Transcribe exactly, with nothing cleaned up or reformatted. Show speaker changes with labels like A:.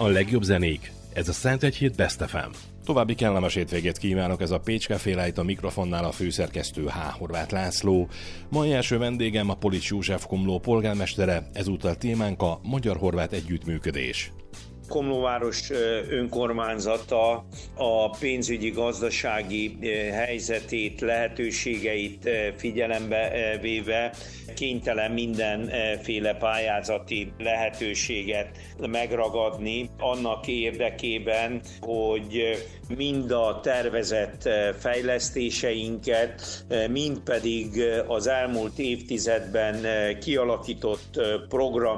A: a legjobb zenék. Ez a Szent Egy Hét Best ef em.
B: További kellemes hétvégét kívánok, ez a Pécs Café Light, a mikrofonnál a főszerkesztő H. Horváth László. Mai első vendégem a Polics József Komló polgármestere, ezúttal témánk a magyar-horvát együttműködés.
C: Komlóváros önkormányzata a pénzügyi, gazdasági helyzetét, lehetőségeit figyelembe véve kénytelen mindenféle pályázati lehetőséget megragadni annak érdekében, hogy mind a tervezett fejlesztéseinket, mind pedig az elmúlt évtizedben kialakított program